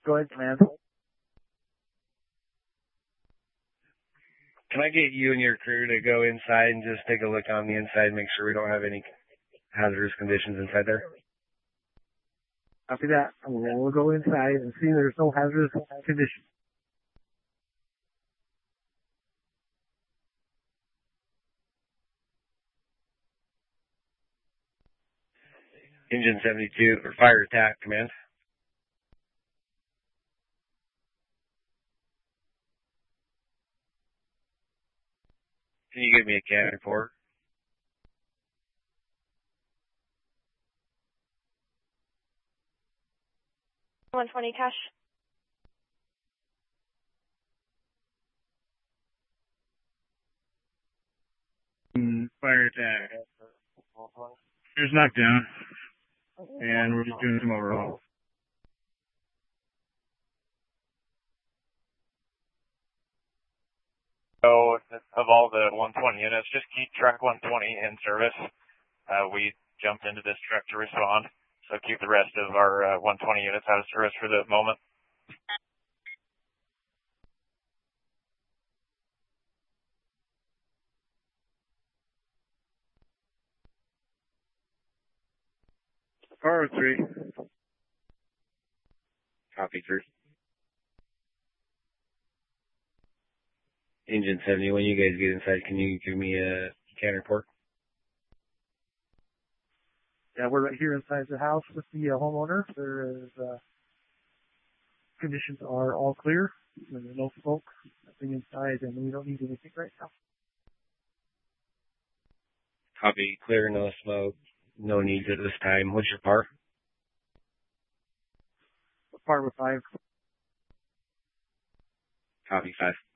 Go ahead, command. Can I get you and your crew to go inside and just take a look on the inside, make sure we don't have any hazardous conditions inside there? After that, we'll go inside and see there's no hazardous conditions. Engine 72, or fire attack, command. Can you give me a CAN report? $120 cash. Fire attack. There's knockdown. And we're just doing some overhaul. So, of all the 120 units, just keep truck 120 in service. We jumped into this truck to respond, so keep the rest of our 120 units out of service for the moment. Power 3. Copy, 3. Engine 70, when you guys get inside, can you give me a CAN report? Yeah, we're right here inside the house with the homeowner. There is, conditions are all clear. There's no smoke, nothing inside, and we don't need anything right now. Copy, clear, no smoke, no needs at this time. What's your par? Par with 5. Copy, 5.